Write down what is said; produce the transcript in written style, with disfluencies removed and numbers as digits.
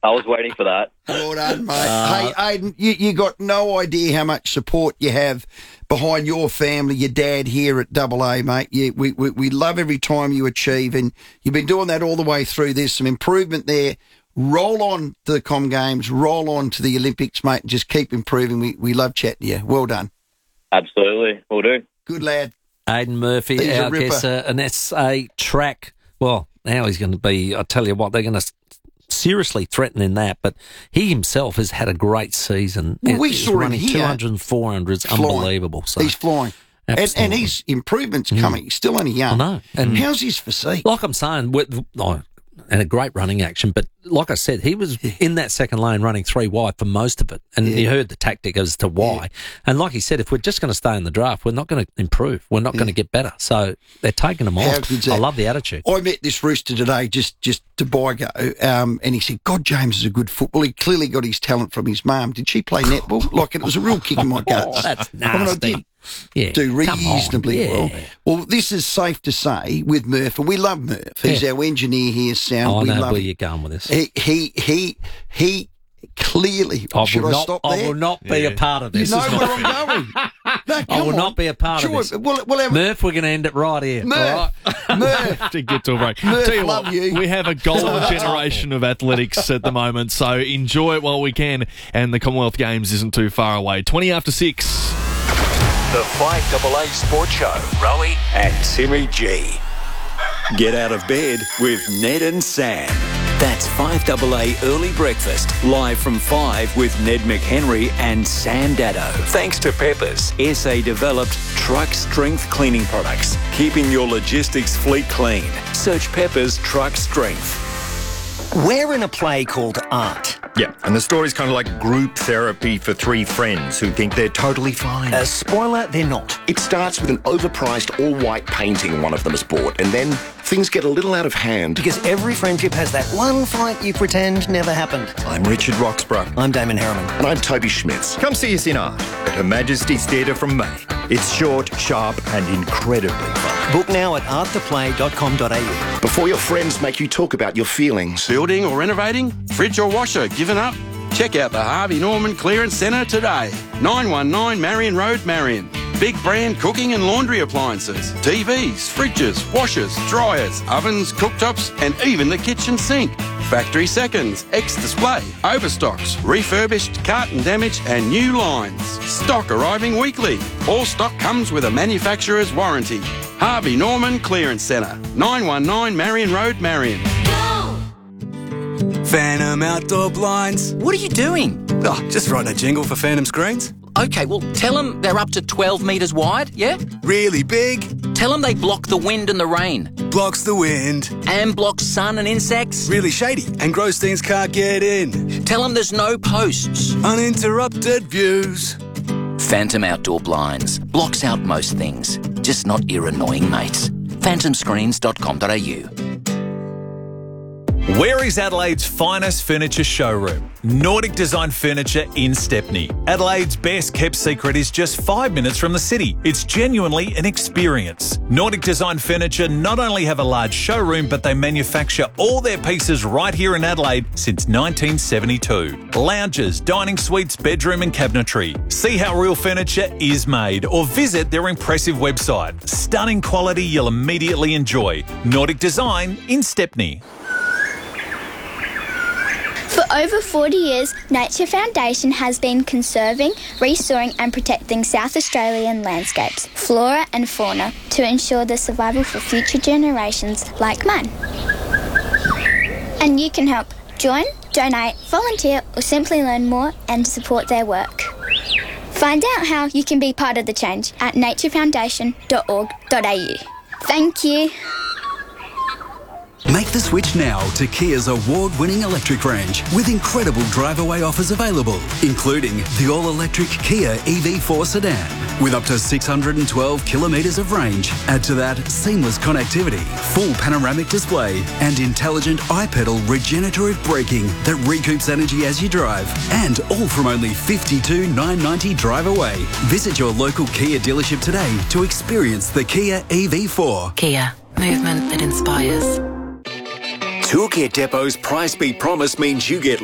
I was waiting for that. Well done, mate. Hey, Aidan, you got no idea how much support you have behind your family, your dad here at AA, mate. We love every time you achieve, and you've been doing that all the way through. There's some improvement there. Roll on to the Com Games, roll on to the Olympics, mate, and just keep improving. We love chatting to you. Well done. Absolutely. Will do. Good lad. Aidan Murphy, our guest, an SA track. Well, now he's going to be, I tell you what, they're going to seriously threaten in that, but he himself has had a great season. Well, we saw him here. 200 and 400s, unbelievable. So. He's flying. And his improvement's coming. He's still only young. I know. And how's his physique? Like I'm saying, and a great running action, but like I said, he was in that second lane running 3 wide for most of it, and you heard the tactic as to why. Yeah. And like he said, if we're just going to stay in the draft, we're not going to improve. We're not going to get better. So they're taking him on. I love the attitude. I met this rooster today just to Bygo, and he said, God, James is a good footballer. He clearly got his talent from his mum. Did she play netball? Like, it was a real kick in my guts. That's nasty. Do reasonably well. Well, this is safe to say with Murph, and we love Murph. He's our engineer here, sound. I know where you're going with this. He clearly. I will not be a part of this. You know where I'm going. No, I will not be a part of this. Murph, we're going to end it right here. Murph, Murph. To get to a break. Murph, Tell you love what, you. We have a golden generation of athletics at the moment, so enjoy it while we can. And the Commonwealth Games isn't too far away. 20 after 6. The 5AA Sports Show. Rowie and Timmy G. Get out of bed with Ned and Sam. That's 5AA Early Breakfast, live from 5 with Ned McHenry and Sam Dado. Thanks to Peppers, SA-developed truck strength cleaning products, keeping your logistics fleet clean. Search Peppers Truck Strength. We're in a play called Art. Yeah, and the story's kind of like group therapy for 3 friends who think they're totally fine. Spoiler, they're not. It starts with an overpriced all-white painting one of them has bought, and then things get a little out of hand. Because every friendship has that one fight you pretend never happened. I'm Richard Roxburgh. I'm Damon Harriman. And I'm Toby Schmitz. Come see us in Art at Her Majesty's Theatre from May. It's short, sharp and incredibly fun. Book now at arttoplay.com.au. Before your friends make you talk about your feelings. Building or renovating? Fridge or washer? Given up? Check out the Harvey Norman Clearance Centre today. 919 Marion Road, Marion. Big brand cooking and laundry appliances, TVs, fridges, washers, dryers, ovens, cooktops, and even the kitchen sink. Factory seconds, ex-display, overstocks, refurbished, carton damage, and new lines. Stock arriving weekly. All stock comes with a manufacturer's warranty. Harvey Norman Clearance Centre, 919 Marion Road, Marion. Phantom Outdoor Blinds. What are you doing? Oh, just writing a jingle for Phantom Screens. Okay, well, tell them they're up to 12 metres wide, yeah? Really big. Tell them they block the wind and the rain. Blocks the wind. And blocks sun and insects. Really shady, and Grossteins can't get in. Tell them there's no posts. Uninterrupted views. Phantom Outdoor Blinds. Blocks out most things, just not your annoying mates. phantomscreens.com.au. Where is Adelaide's finest furniture showroom? Nordic Design Furniture in Stepney. Adelaide's best kept secret is just 5 minutes from the city. It's genuinely an experience. Nordic Design Furniture not only have a large showroom, but they manufacture all their pieces right here in Adelaide since 1972. Lounges, dining suites, bedroom and cabinetry. See how real furniture is made or visit their impressive website. Stunning quality you'll immediately enjoy. Nordic Design in Stepney. For over 40 years, Nature Foundation has been conserving, restoring and protecting South Australian landscapes, flora and fauna to ensure the survival for future generations like mine. And you can help. Join, donate, volunteer or simply learn more and support their work. Find out how you can be part of the change at naturefoundation.org.au. Thank you. Make the switch now to Kia's award-winning electric range with incredible drive-away offers available, including the all-electric Kia EV4 sedan with up to 612 kilometres of range. Add to that seamless connectivity, full panoramic display and intelligent iPedal regenerative braking that recoups energy as you drive. And all from only $52,990 drive away. Visit your local Kia dealership today to experience the Kia EV4. Kia, movement that inspires. Toolkit Depot's Price Beat Promise means you get